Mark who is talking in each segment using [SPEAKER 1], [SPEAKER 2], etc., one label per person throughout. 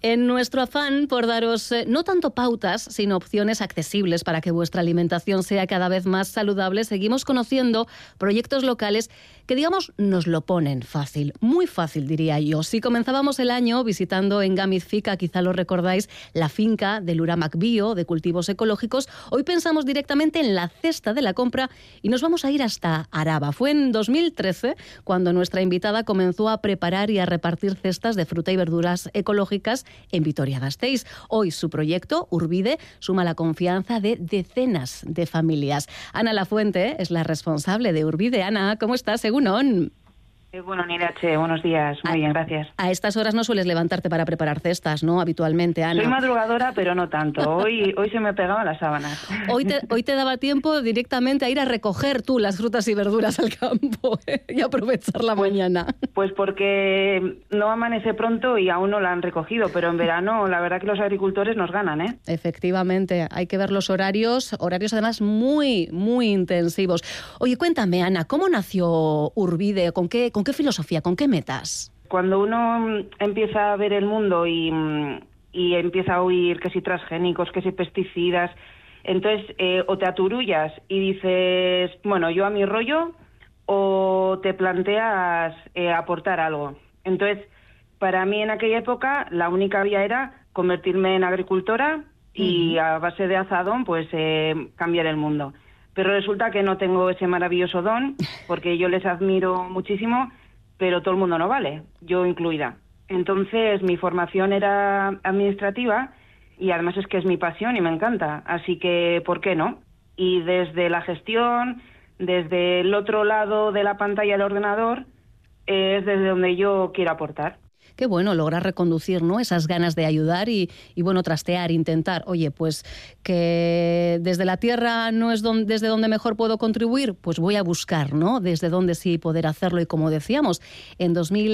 [SPEAKER 1] En nuestro afán por daros no tanto pautas, sino opciones accesibles para que vuestra alimentación sea cada vez más saludable, seguimos conociendo proyectos locales que, digamos, nos lo ponen fácil, muy fácil diría yo. Si comenzábamos el año visitando en Gamizfica, quizá lo recordáis, la finca del Uramac Bio de cultivos ecológicos, hoy pensamos directamente en la cesta de la compra y nos vamos a ir hasta Araba. Fue en 2013 cuando nuestra invitada comenzó a preparar y a repartir cestas de fruta y verduras ecológicas en Vitoria-Gasteiz. Hoy su proyecto, Urbide, suma la confianza de decenas de familias. Ana Lafuente es la responsable de Urbide. Ana, ¿cómo estás? Egunon.
[SPEAKER 2] Bueno, Nirache, buenos días. Muy bien, gracias.
[SPEAKER 1] A estas horas no sueles levantarte para preparar cestas, ¿no? Habitualmente, Ana.
[SPEAKER 2] Soy madrugadora, pero no tanto. Hoy se me pegaban las sábanas.
[SPEAKER 1] Hoy te daba tiempo directamente a ir a recoger tú las frutas y verduras al campo y aprovechar la mañana.
[SPEAKER 2] Pues porque no amanece pronto y aún no la han recogido, pero en verano la verdad que los agricultores nos ganan, ¿eh?
[SPEAKER 1] Efectivamente, hay que ver los horarios además muy, muy intensivos. Oye, cuéntame, Ana, ¿cómo nació Urbide? ¿Con qué filosofía? ¿Con qué metas?
[SPEAKER 2] Cuando uno empieza a ver el mundo y empieza a oír que si transgénicos, que si pesticidas, entonces o te aturullas y dices, bueno, yo a mi rollo, o te planteas aportar algo. Entonces, para mí en aquella época la única vía era convertirme en agricultora y a base de azadón pues cambiar el mundo. Pero resulta que no tengo ese maravilloso don, porque yo les admiro muchísimo, pero todo el mundo no vale, yo incluida. Entonces, mi formación era administrativa y además es que es mi pasión y me encanta, así que, ¿por qué no? Y desde la gestión, desde el otro lado de la pantalla del ordenador, es desde donde yo quiero aportar.
[SPEAKER 1] Qué bueno lograr reconducir, ¿no?, esas ganas de ayudar y bueno, trastear, intentar. Oye, pues que desde la tierra no es desde donde mejor puedo contribuir, pues voy a buscar, ¿no?, desde dónde sí poder hacerlo. Y como decíamos, en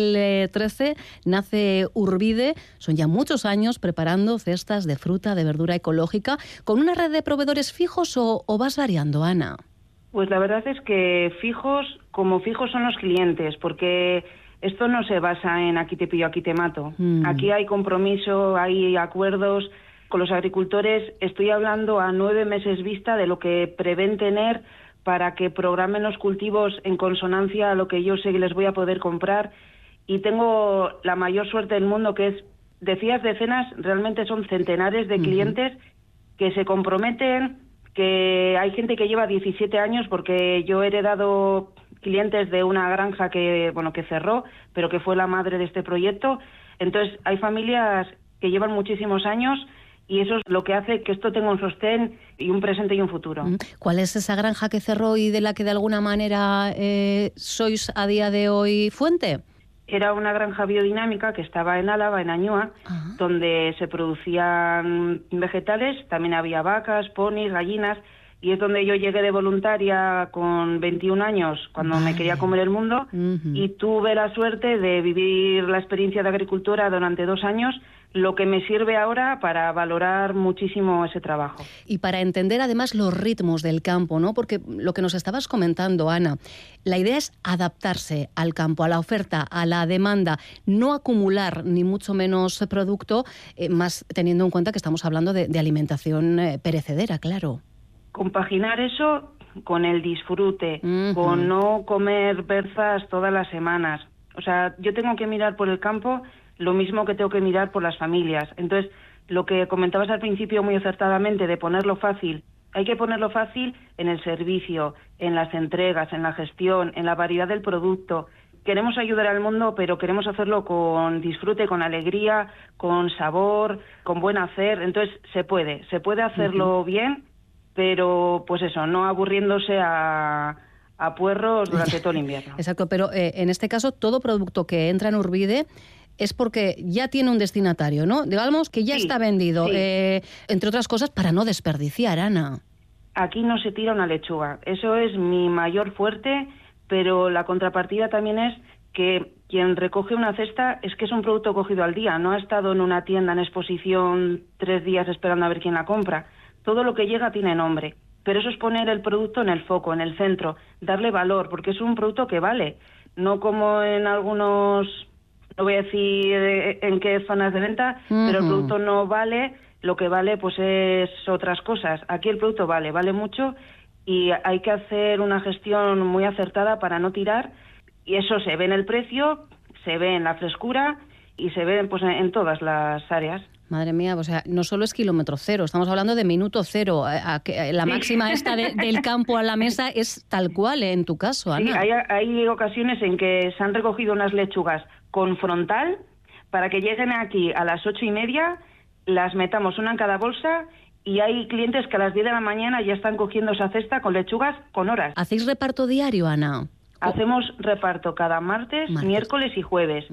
[SPEAKER 1] 2013 nace Urbide, son ya muchos años preparando cestas de fruta, de verdura ecológica, ¿con una red de proveedores fijos o vas variando, Ana?
[SPEAKER 2] Pues la verdad es que fijos son los clientes, porque esto no se basa en aquí te pillo, aquí te mato. Aquí hay compromiso, hay acuerdos con los agricultores. Estoy hablando a 9 meses vista de lo que prevén tener para que programen los cultivos en consonancia a lo que yo sé que les voy a poder comprar. Y tengo la mayor suerte del mundo, que es, decías decenas, realmente son centenares de clientes que se comprometen, que hay gente que lleva 17 años, porque yo he heredado clientes de una granja que cerró, pero que fue la madre de este proyecto. Entonces, hay familias que llevan muchísimos años y eso es lo que hace que esto tenga un sostén y un presente y un futuro.
[SPEAKER 1] ¿Cuál es esa granja que cerró y de la que de alguna manera sois a día de hoy fuente?
[SPEAKER 2] Era una granja biodinámica que estaba en Álava, en Añoa, donde se producían vegetales, también había vacas, ponis, gallinas, y es donde yo llegué de voluntaria con 21 años, cuando me quería comer el mundo, y tuve la suerte de vivir la experiencia de agricultora durante 2 años, lo que me sirve ahora para valorar muchísimo ese trabajo.
[SPEAKER 1] Y para entender además los ritmos del campo, ¿no? Porque lo que nos estabas comentando, Ana, la idea es adaptarse al campo, a la oferta, a la demanda, no acumular ni mucho menos producto, más teniendo en cuenta que estamos hablando de alimentación perecedera, claro.
[SPEAKER 2] Compaginar eso con el disfrute, con no comer berzas todas las semanas. O sea, yo tengo que mirar por el campo lo mismo que tengo que mirar por las familias. Entonces, lo que comentabas al principio muy acertadamente de ponerlo fácil, hay que ponerlo fácil en el servicio, en las entregas, en la gestión, en la variedad del producto. Queremos ayudar al mundo, pero queremos hacerlo con disfrute, con alegría, con sabor, con buen hacer. Entonces, se puede hacerlo bien, pero pues eso, no aburriéndose a puerros durante todo el invierno.
[SPEAKER 1] Exacto, pero en este caso todo producto que entra en Urbide es porque ya tiene un destinatario, ¿no? Digamos que ya está vendido, entre otras cosas para no desperdiciar, Ana.
[SPEAKER 2] Aquí no se tira una lechuga, eso es mi mayor fuerte, pero la contrapartida también es que quien recoge una cesta es que es un producto cogido al día, no ha estado en una tienda en exposición 3 días esperando a ver quién la compra. Todo lo que llega tiene nombre, pero eso es poner el producto en el foco, en el centro, darle valor, porque es un producto que vale, no como en algunos no voy a decir en qué zonas de venta, pero el producto no vale, lo que vale pues es otras cosas. Aquí el producto vale mucho y hay que hacer una gestión muy acertada para no tirar, y eso se ve en el precio, se ve en la frescura y se ve pues en todas las áreas.
[SPEAKER 1] Madre mía, o sea, no solo es kilómetro cero, estamos hablando de minuto cero. La máxima esta del campo a la mesa es tal cual, en tu caso, Ana.
[SPEAKER 2] Sí, hay ocasiones en que se han recogido unas lechugas con frontal para que lleguen aquí a las 8:30, las metamos una en cada bolsa, y hay clientes que a las 10 de la mañana ya están cogiendo esa cesta con lechugas con horas.
[SPEAKER 1] ¿Hacéis reparto diario, Ana?
[SPEAKER 2] Hacemos reparto cada martes, miércoles y jueves.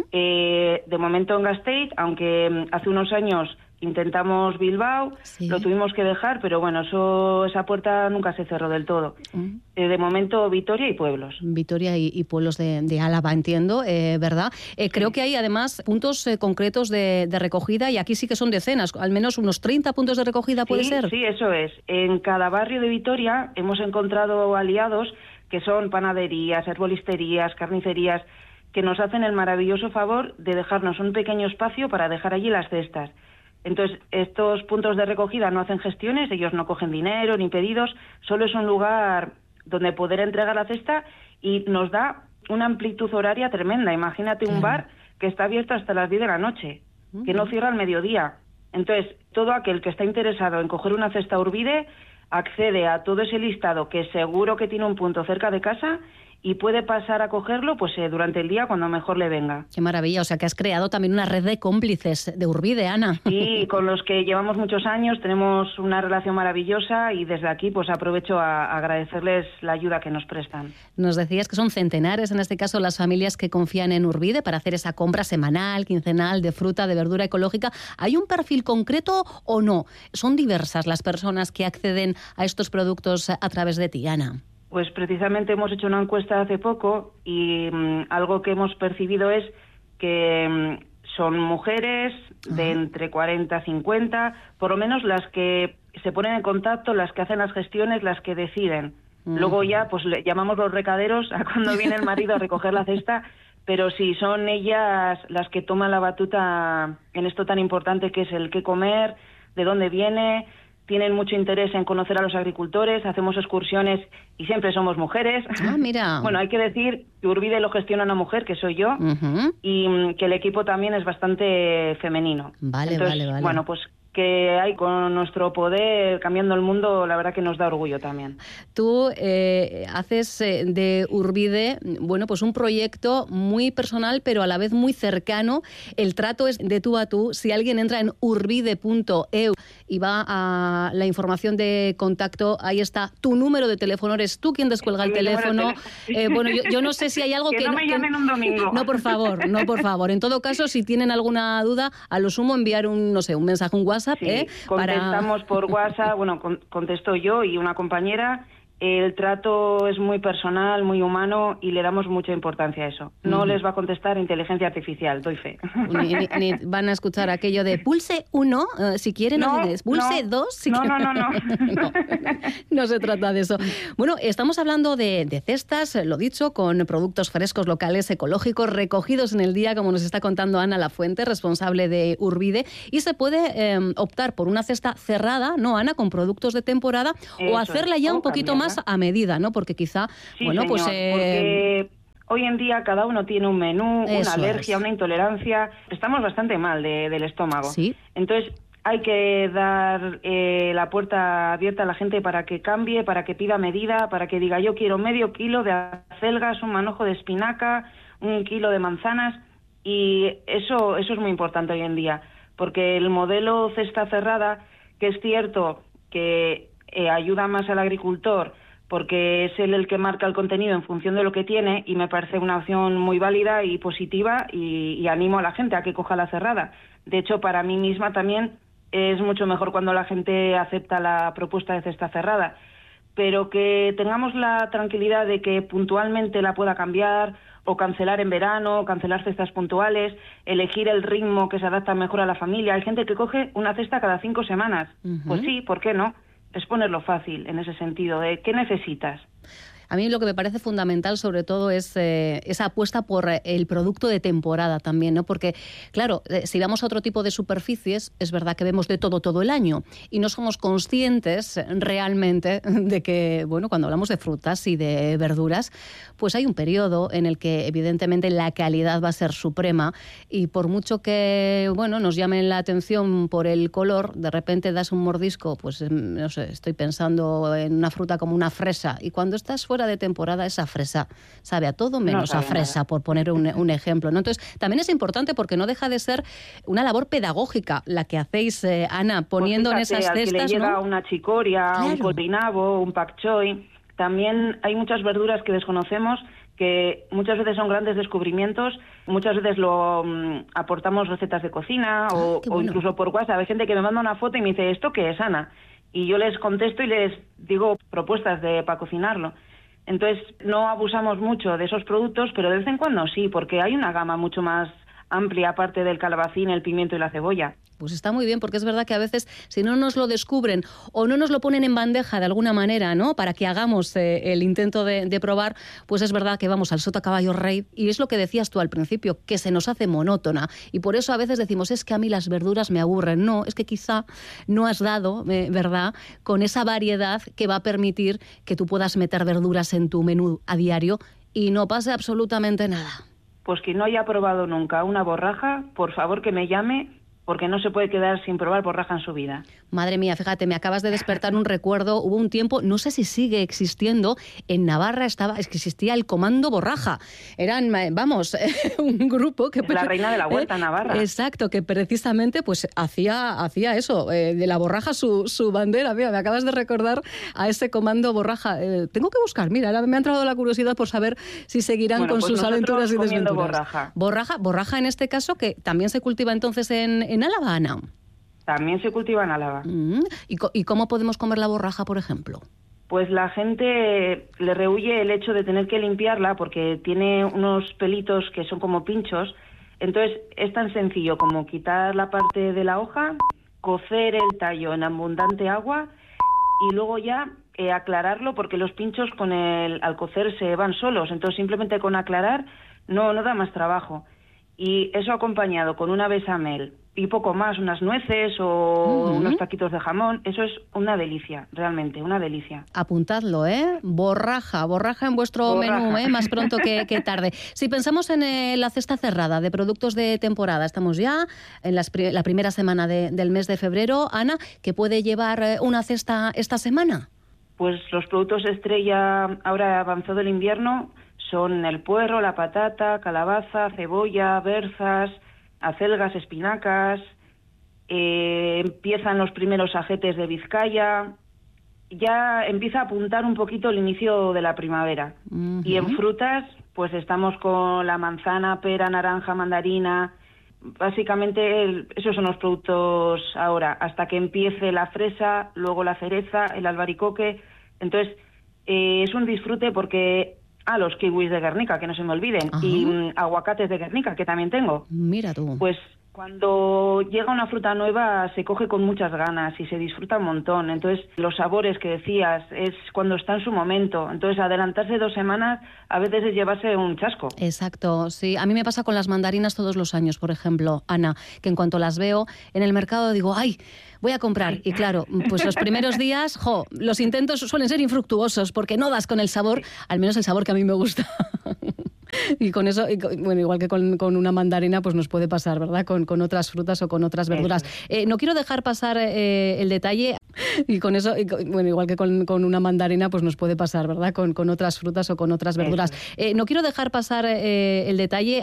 [SPEAKER 2] De momento en Gasteiz, aunque hace unos años intentamos Bilbao, lo tuvimos que dejar, pero bueno, esa puerta nunca se cerró del todo. De momento Vitoria y pueblos.
[SPEAKER 1] Vitoria y pueblos de Álava, entiendo, ¿verdad? Creo que hay además puntos concretos de recogida, y aquí sí que son decenas, al menos unos 30 puntos de recogida, ¿puede ser?
[SPEAKER 2] Sí, eso es. En cada barrio de Vitoria hemos encontrado aliados que son panaderías, herbolisterías, carnicerías, que nos hacen el maravilloso favor de dejarnos un pequeño espacio para dejar allí las cestas. Entonces, estos puntos de recogida no hacen gestiones, ellos no cogen dinero ni pedidos, solo es un lugar donde poder entregar la cesta, y nos da una amplitud horaria tremenda. Imagínate un bar que está abierto hasta las 10 de la noche, que no cierra al mediodía. Entonces, todo aquel que está interesado en coger una cesta Urbide accede a todo ese listado, que seguro que tiene un punto cerca de casa, y puede pasar a cogerlo pues durante el día cuando mejor le venga.
[SPEAKER 1] Qué maravilla, o sea que has creado también una red de cómplices de Urbide, Ana.
[SPEAKER 2] Sí, con los que llevamos muchos años, tenemos una relación maravillosa, y desde aquí pues aprovecho a agradecerles la ayuda que nos prestan.
[SPEAKER 1] Nos decías que son centenares, en este caso, las familias que confían en Urbide para hacer esa compra semanal, quincenal, de fruta, de verdura ecológica. ¿Hay un perfil concreto o no? ¿Son diversas las personas que acceden a estos productos a través de ti, Ana?
[SPEAKER 2] Pues precisamente hemos hecho una encuesta hace poco, y algo que hemos percibido es que son mujeres de entre 40 y 50, por lo menos las que se ponen en contacto, las que hacen las gestiones, las que deciden. Luego ya pues le llamamos los recaderos a cuando viene el marido a recoger la cesta, pero sí, son ellas las que toman la batuta en esto tan importante que es el qué comer, de dónde viene. Tienen mucho interés en conocer a los agricultores, hacemos excursiones y siempre somos mujeres.
[SPEAKER 1] Ah, mira.
[SPEAKER 2] Bueno, hay que decir que Urbide lo gestiona una mujer, que soy yo, y que el equipo también es bastante femenino.
[SPEAKER 1] Vale.
[SPEAKER 2] Bueno, pues que hay con nuestro poder cambiando el mundo, la verdad que nos da orgullo también.
[SPEAKER 1] Tú haces de Urbide, bueno, pues un proyecto muy personal, pero a la vez muy cercano. El trato es de tú a tú. Si alguien entra en urbide.eu y va a la información de contacto, ahí está tu número de teléfono, eres tú quien descuelga el teléfono. Bueno, yo no sé si hay algo
[SPEAKER 2] que no me llamen un domingo.
[SPEAKER 1] No, por favor. En todo caso, si tienen alguna duda, a lo sumo enviar un mensaje, un WhatsApp.
[SPEAKER 2] Sí, contestamos por WhatsApp, bueno, contesto yo y una compañera. El trato es muy personal, muy humano, y le damos mucha importancia a eso. No les va a contestar inteligencia artificial, doy fe.
[SPEAKER 1] Ni van a escuchar aquello de pulse 1, si quiere, no pulse 2. Si
[SPEAKER 2] no.
[SPEAKER 1] No se trata de eso. Bueno, estamos hablando de cestas, lo dicho, con productos frescos, locales, ecológicos, recogidos en el día, como nos está contando Ana Lafuente, responsable de Urbide, y se puede optar por una cesta cerrada, ¿no, Ana?, con productos de temporada, o hacerla ya un poquito más a medida, ¿no? Porque quizá,
[SPEAKER 2] sí, bueno, señor, pues porque hoy en día cada uno tiene un menú, una alergia, una intolerancia. Estamos bastante mal del estómago.
[SPEAKER 1] Sí.
[SPEAKER 2] Entonces hay que dar la puerta abierta a la gente para que cambie, para que pida medida, para que diga yo quiero medio kilo de acelgas, un manojo de espinaca, 1 kilo de manzanas, y eso es muy importante hoy en día, porque el modelo cesta cerrada, que es cierto que ayuda más al agricultor porque es él el que marca el contenido en función de lo que tiene, y me parece una opción muy válida y positiva, y animo a la gente a que coja la cerrada. De hecho, para mí misma también es mucho mejor cuando la gente acepta la propuesta de cesta cerrada, pero que tengamos la tranquilidad de que puntualmente la pueda cambiar o cancelar en verano, cancelar cestas puntuales, elegir el ritmo que se adapta mejor a la familia. Hay gente que coge una cesta cada 5 semanas. Pues sí, ¿por qué no? Es ponerlo fácil en ese sentido, de ¿qué necesitas?
[SPEAKER 1] A mí lo que me parece fundamental, sobre todo, es esa apuesta por el producto de temporada también, ¿no? Porque, claro, si vamos a otro tipo de superficies, es verdad que vemos de todo el año y no somos conscientes realmente de que, bueno, cuando hablamos de frutas y de verduras, pues hay un periodo en el que, evidentemente, la calidad va a ser suprema y por mucho que, bueno, nos llamen la atención por el color, de repente das un mordisco, pues, no sé, estoy pensando en una fruta como una fresa y cuando estás fuera de temporada, esa fresa sabe a todo menos a fresa, por poner un ejemplo, ¿no? Entonces, también es importante porque no deja de ser una labor pedagógica la que hacéis, Ana, poniendo
[SPEAKER 2] pues fíjate,
[SPEAKER 1] en esas cestas,
[SPEAKER 2] al que le llega
[SPEAKER 1] ¿no?
[SPEAKER 2] una chicoria,
[SPEAKER 1] Claro.
[SPEAKER 2] un colpinabo, un pak choi. También hay muchas verduras que desconocemos que muchas veces son grandes descubrimientos, muchas veces lo aportamos recetas de cocina o incluso por WhatsApp. Hay gente que me manda una foto y me dice, ¿esto qué es, Ana? Y yo les contesto y les digo propuestas para cocinarlo. Entonces, no abusamos mucho de esos productos, pero de vez en cuando sí, porque hay una gama mucho más amplia, aparte del calabacín, el pimiento y la cebolla.
[SPEAKER 1] Pues está muy bien, porque es verdad que a veces, si no nos lo descubren o no nos lo ponen en bandeja de alguna manera, ¿no?, para que hagamos el intento de probar, pues es verdad que vamos al sota caballo rey, y es lo que decías tú al principio, que se nos hace monótona, y por eso a veces decimos, es que a mí las verduras me aburren. No, es que quizá no has dado, ¿verdad?, con esa variedad que va a permitir que tú puedas meter verduras en tu menú a diario y no pase absolutamente nada.
[SPEAKER 2] Pues quien no haya probado nunca una borraja, por favor que me llame, porque no se puede quedar sin probar borraja en su vida.
[SPEAKER 1] Madre mía, fíjate, me acabas de despertar un recuerdo. Hubo un tiempo, no sé si sigue existiendo, en Navarra existía el Comando Borraja. Eran, vamos, un grupo que...
[SPEAKER 2] La reina de la huerta, Navarra.
[SPEAKER 1] Exacto, que precisamente pues hacía eso, de la borraja su bandera. Mira, me acabas de recordar a ese Comando Borraja. Tengo que buscar, mira, me ha entrado la curiosidad por saber si seguirán con sus aventuras y desventuras. Borraja en este caso, que también se cultiva entonces en Álava, Ana.
[SPEAKER 2] También se cultiva en Álava.
[SPEAKER 1] ¿Y cómo podemos comer la borraja, por ejemplo?
[SPEAKER 2] Pues la gente le rehúye el hecho de tener que limpiarla porque tiene unos pelitos que son como pinchos. Entonces es tan sencillo como quitar la parte de la hoja, cocer el tallo en abundante agua y luego ya aclararlo, porque los pinchos al cocer se van solos. Entonces simplemente con aclarar no da más trabajo. Y eso acompañado con una bechamel y poco más, unas nueces o unos taquitos de jamón, eso es una delicia, realmente, una delicia.
[SPEAKER 1] Apuntadlo, borraja en vuestro menú, más pronto que tarde. Si pensamos en la cesta cerrada de productos de temporada, estamos ya en la primera semana del mes de febrero. Ana, ¿qué puede llevar una cesta esta semana?
[SPEAKER 2] Pues los productos estrella, ahora avanzado el invierno, son el puerro, la patata, calabaza, cebolla, berzas, acelgas, espinacas. Empiezan los primeros ajetes de Vizcaya. Ya empieza a apuntar un poquito el inicio de la primavera. Y en frutas, pues estamos con la manzana, pera, naranja, mandarina. Básicamente esos son los productos ahora, hasta que empiece la fresa, luego la cereza, el albaricoque. Entonces, es un disfrute porque... los kiwis de Guernica, que no se me olviden, y aguacates de Guernica, que también tengo.
[SPEAKER 1] Mira tú.
[SPEAKER 2] Pues cuando llega una fruta nueva se coge con muchas ganas y se disfruta un montón. Entonces, los sabores que decías, es cuando está en su momento. Entonces, adelantarse 2 semanas a veces es llevarse un chasco.
[SPEAKER 1] Exacto, sí. A mí me pasa con las mandarinas todos los años, por ejemplo, Ana, que en cuanto las veo en el mercado digo, ¡ay!, voy a comprar. Y claro, pues los primeros días, los intentos suelen ser infructuosos porque no das con el sabor, al menos el sabor que a mí me gusta. Y con eso, bueno, igual que con una mandarina, pues nos puede pasar, ¿verdad?, con otras frutas o con otras verduras. No quiero dejar pasar el detalle, y con eso, bueno, igual que con una mandarina, pues nos puede pasar, ¿verdad?, con otras frutas o con otras verduras. No quiero dejar pasar el detalle